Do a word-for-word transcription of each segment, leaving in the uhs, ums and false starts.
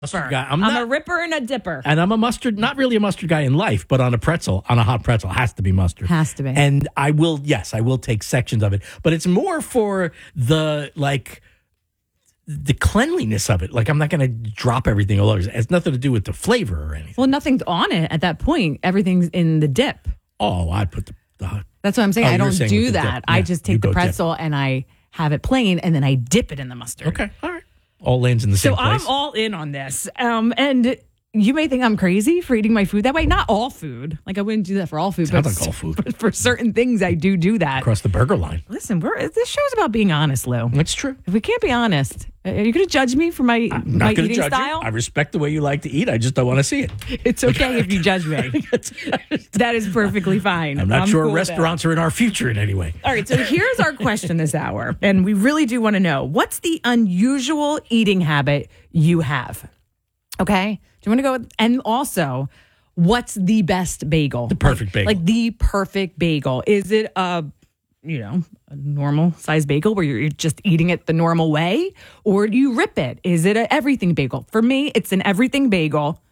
Mustard guy. I'm, I'm not, a ripper and a dipper. And I'm a mustard, not really a mustard guy in life, but on a pretzel, on a hot pretzel, has to be mustard. Has to be. And I will, yes, I will take sections of it. But it's more for the, like, the cleanliness of it. Like, I'm not going to drop everything all over. It has nothing to do with the flavor or anything. Well, nothing's on it at that point. Everything's in the dip. Oh, I put the... the That's what I'm saying. oh, I don't saying do with the that. dip. I Yeah, just you take the go pretzel dip. and I have it plain, and then I dip it in the mustard. Okay, all right. All lands in the So same place. I'm all in on this. Um, and you may think I'm crazy for eating my food that way. Not all food. Like, I wouldn't do that for all food. Sounds but like all food. But for certain things, I do do that. Across the burger line. Listen, we're, this show's about being honest, Lou. It's true. If we can't be honest, are you going to judge me for my, I'm my not going to eating judge style? you. I respect the way you like to eat. I just don't want to see it. It's okay if you judge me. That is perfectly fine. I'm not sure cool with restaurants are in our future in any way. All right, so here's our question this hour, and we really do want to know, what's the unusual eating habit you have? Okay? Do you want to go with, and also, what's the best bagel? The perfect bagel. Like the perfect bagel. Is it a, you know, a normal size bagel where you're just eating it the normal way? Or do you rip it? Is it an everything bagel? For me, it's an everything bagel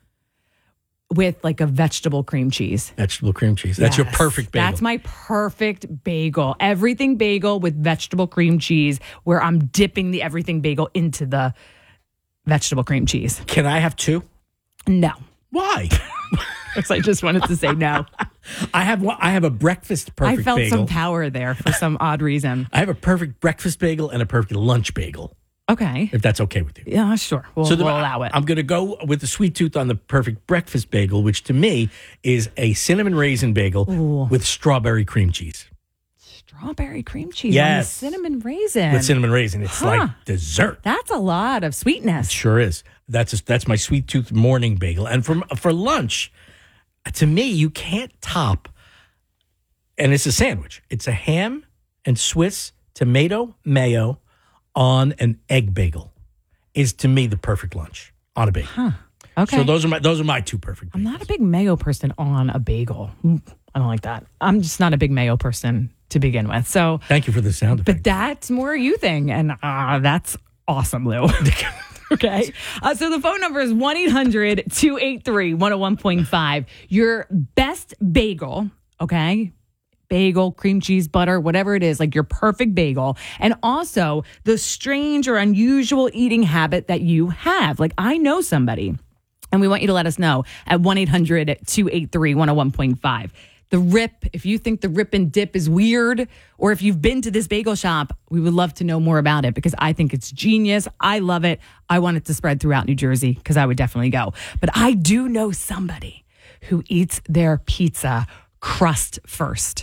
with like a vegetable cream cheese. Vegetable cream cheese. That's your Yes, perfect bagel. That's my perfect bagel. Everything bagel with vegetable cream cheese, where I'm dipping the everything bagel into the vegetable cream cheese. Can I have two? No. Why? Because I just wanted to say no. I have one, I have a breakfast perfect I felt bagel. some power there for some odd reason. I have a perfect breakfast bagel and a perfect lunch bagel, Okay. if that's okay with you. Yeah, sure. We'll, So the- we'll allow it. I'm going to go with the sweet tooth on the perfect breakfast bagel, which to me is a cinnamon raisin bagel Ooh. with strawberry cream cheese. Strawberry cream cheese Yes. on the cinnamon raisin. With cinnamon raisin. It's Huh. like dessert. That's a lot of sweetness. Sure is. That's a, that's my sweet tooth morning bagel. And for for lunch, to me, you can't top. And it's a sandwich. It's a ham and Swiss tomato mayo on an egg bagel. Is to me the perfect lunch on a bagel. Huh. Okay. So those are my those are my two perfect. I'm bagels. not a big mayo person on a bagel. Mm, I don't like that. I'm just not a big mayo person to begin with. So, Thank you for the sound effect. but that's more you thing, and uh, that's awesome, Lou. Okay. Uh, so the phone number is one eight hundred two eight three one oh one point five. Your best bagel, okay? Bagel, cream cheese, butter, whatever it is, like your perfect bagel. And also the strange or unusual eating habit that you have. Like, I know somebody, and we want you to let us know at one eight hundred two eight three one oh one point five. The rip, if you think the rip and dip is weird, or if you've been to this bagel shop, we would love to know more about it, because I think it's genius. I love it. I want it to spread throughout New Jersey, because I would definitely go. But I do know somebody who eats their pizza crust first.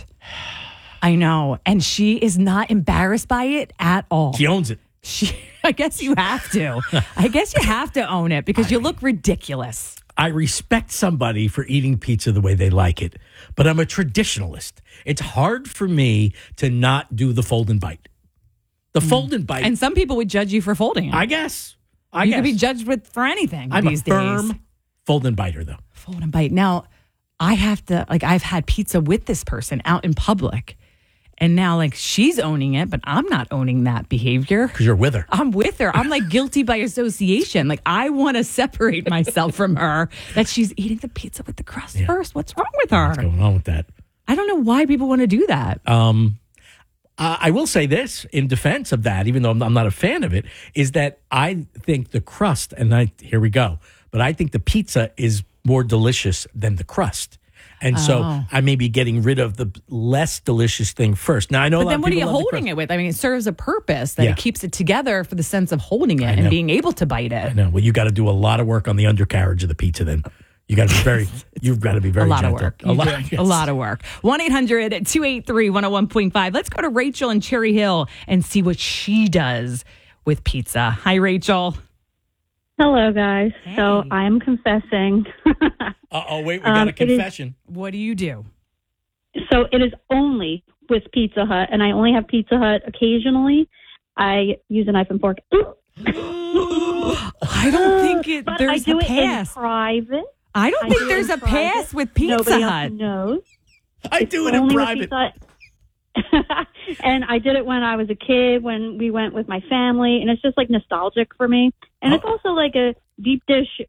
I know. And she is not embarrassed by it at all. She owns it. She, I guess you have to. I guess you have to own it, because you look ridiculous. I respect somebody for eating pizza the way they like it, but I'm a traditionalist. It's hard for me to not do the fold and bite. The fold and bite, And some people would judge you for folding it. I guess. I you guess. could be judged with for anything I'm these a firm days. fold and biter, though. Fold and bite. Now, I have to, like, I've had pizza with this person out in public, and now, like, she's owning it, but I'm not owning that behavior. Because you're with her. I'm with her. I'm like guilty by association. Like, I want to separate myself from her, that she's eating the pizza with the crust Yeah. first. What's wrong with her? What's going on with that? I don't know why people want to do that. Um, uh, I will say this in defense of that, even though I'm, I'm not a fan of it, is that I think the crust, and I here we go, but I think the pizza is more delicious than the crust. And so Oh. I may be getting rid of the less delicious thing first. Now, I know a But lot then of what are you people love the holding crust. it with? I mean, it serves a purpose that Yeah. it keeps it together for the sense of holding it I and know. being able to bite it. I know. Well, you got to do a lot of work on the undercarriage of the pizza then. You got to be very, you've got to be very a lot gentle. of work. A You lot, do. yes. A lot of work. one eight hundred two eight three one oh one point five. Let's go to Rachel in Cherry Hill and see what she does with pizza. Hi, Rachel. Hello, guys. So Hey. I'm confessing. Uh-oh, wait, we got Um, a it is- confession. What do you do? so it is only with Pizza Hut, and I only have Pizza Hut occasionally. I use a knife and fork. I don't think it, But I there's do a it in pass. private. I don't I think do it there's in a pass private. with Pizza Nobody Hut. else knows. I do it in Only with private. Pizza Hut. And I did it when I was a kid, when we went with my family, and it's just like nostalgic for me. And it's Oh. also like a deep dish